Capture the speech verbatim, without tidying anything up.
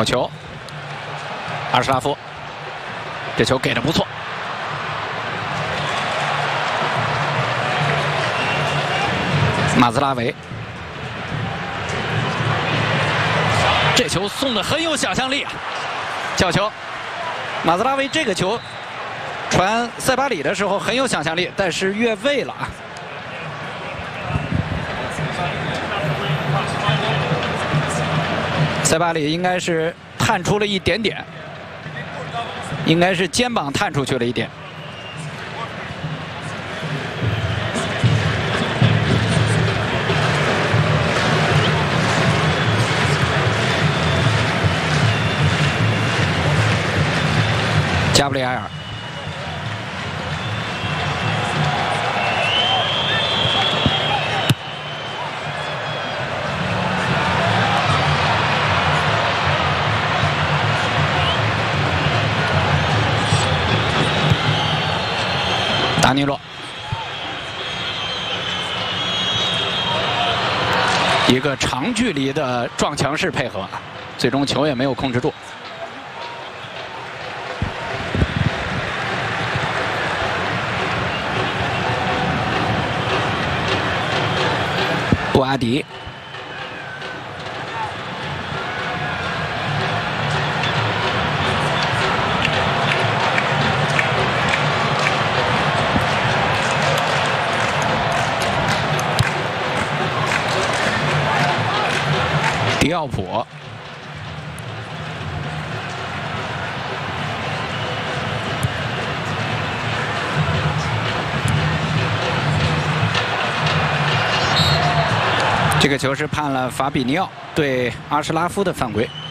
好球，阿什拉夫，这球给的不错。马兹拉维，这球送的很有想象力啊！角球，马兹拉维这个球传塞巴里的时候很有想象力，但是越位了啊！塞巴里应该是探出了一点点，应该是肩膀探出去了一点。加布里埃尔，达尼洛，一个长距离的撞墙式配合，最终球也没有控制住。布阿迪，迪奥普，这个球是判了法比尼奥对阿什拉夫的犯规。